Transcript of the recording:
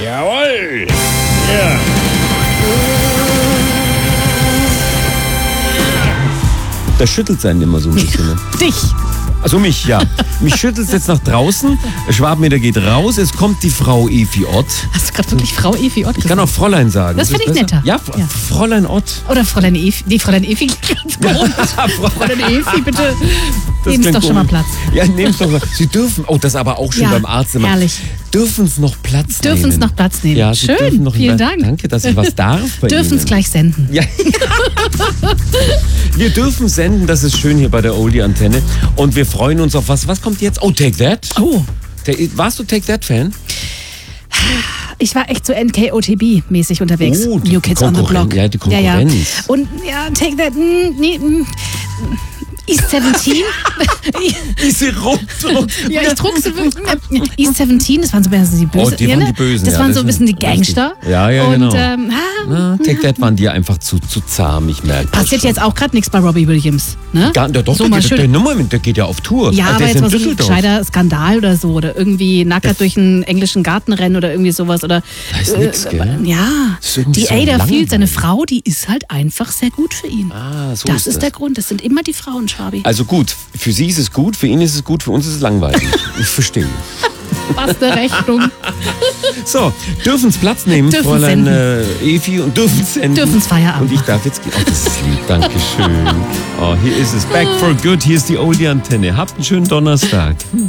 Jawohl. Ja. Da schüttelt es einen immer so ein bisschen. Ne? Dich. Also mich, ja. Mich schüttelt es jetzt nach draußen. Schwabenmeter geht raus. Es kommt die Frau Evi Ott. Hast du gerade wirklich Frau Evi Ott gesagt? Ich kann auch Fräulein sagen. Das finde ich netter. Ja, Fräulein Ott. Oder Fräulein Evi. Nee, Fräulein Evi. Fräulein Evi, bitte. Nehmen Sie doch schon mal Platz. Ja, nehmen Sie doch mal. Sie dürfen, das ist aber auch schon beim Arzt immer. Herrlich. Dürfen Sie noch Platz nehmen? Dürfen Sie noch Platz nehmen. Ja, Sie schön, noch vielen Dank. Danke, dass ich was darf bei Dürfen Ihnen. es gleich senden. Ja. Wir dürfen senden, das ist schön hier bei der Oldie-Antenne. Und wir freuen uns auf was. Was kommt jetzt? Oh, Take That. Oh. Warst du Take That-Fan? Ich war echt so NKOTB-mäßig unterwegs. Oh, New Kids on the Block. Ja, die Konkurrenz. Ja. Und ja, Take That, East 17. Diese rot. Ja, ich trug sie wirklich. East 17, das waren so ein bisschen die Bösen. Die waren die Bösen, Das waren so ein bisschen die Gangster. Ja, und, genau. Take That waren dir einfach zu zahm, ich merke. Passiert jetzt auch gerade nichts bei Robbie Williams. Ne? Der geht ja auf Tour. Ja, also aber jetzt mal so ein gescheiter Skandal oder so. Oder irgendwie nackert durch einen englischen Garten rennen oder irgendwie sowas. Oder, da ist nix, gell? Ja, die so Ada Field, seine Frau, die ist halt einfach sehr gut für ihn. So das ist der Grund. Das sind immer die Frauen, Schwabi. Also gut, für sie ist es gut, für ihn ist es gut, für uns ist es langweilig. Ich verstehe. Was eine Rechnung. So, dürfen es Platz nehmen, Fräulein Evi, und dürfen es senden. Dürfen es Feierabend. Und ich darf jetzt gehen. Oh, das ist lieb, Dankeschön. Oh, hier ist es. Back for good, hier ist die Oldie-Antenne. Habt einen schönen Donnerstag.